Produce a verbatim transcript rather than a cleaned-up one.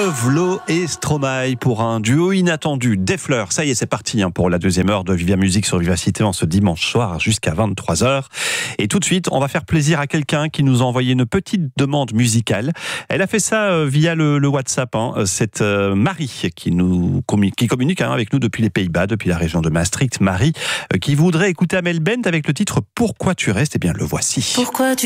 Vlo et Stromae pour un duo inattendu. Des fleurs, ça y est, c'est parti hein, pour la deuxième heure de Vivia Musique sur Vivacité en ce dimanche soir jusqu'à vingt-trois heures. Et tout de suite, on va faire plaisir à quelqu'un qui nous a envoyé une petite demande musicale. Elle a fait ça euh, via le, le WhatsApp. Hein. C'est euh, Marie qui, nous, qui communique hein, avec nous depuis les Pays-Bas, depuis la région de Maastricht. Marie euh, qui voudrait écouter Amel Bent avec le titre « Pourquoi tu restes ?» Eh bien, le voici. Pourquoi tu